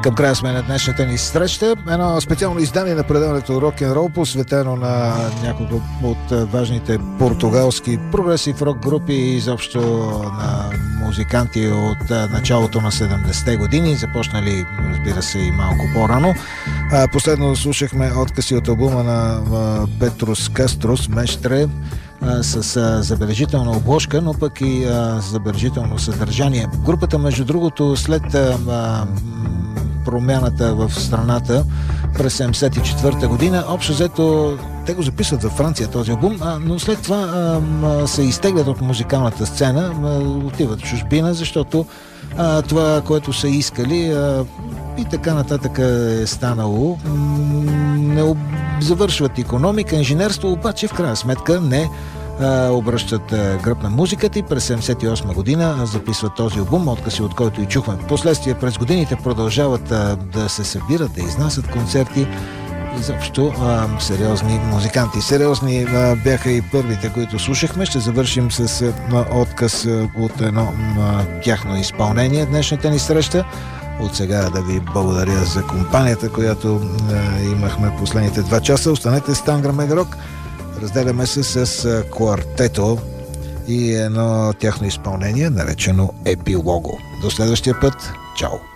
Към края сме на днешната ни среща. Едно специално издание на предаването Рок-н-рол, посветено на няколко от важните португалски прогресив рок групи и изобщо на музиканти от началото на 70-те години, започнали, разбира се, и малко по-рано. Последно слушахме откъси от албума на Петрус Каструс, Мештре, с забележителна обложка, но пък и забележително съдържание. Групата, между другото, след промяната в страната през 1974 година, общо взето те го записват във Франция този албум, но след това се изтеглят от музикалната сцена, отиват в чужбина, защото това, което са искали и така нататък е станало. Не завършват икономика, инженерство, обаче в крайна сметка не обръщат гръб на музиката и през 1978 година записват този албум, откъси от който и чухме. Впоследствие през годините продължават да се събират, да изнасят концерти и заобщо сериозни музиканти. Сериозни бяха и първите, които слушахме. Ще завършим с отказ от едно тяхно изпълнение днешната ни среща. От сега да ви благодаря за компанията, която имахме последните 2 часа. Останете с Тангра Мегарок. Разделяме се с Квартето и едно тяхно изпълнение, наречено Епилого. До следващия път. Чао!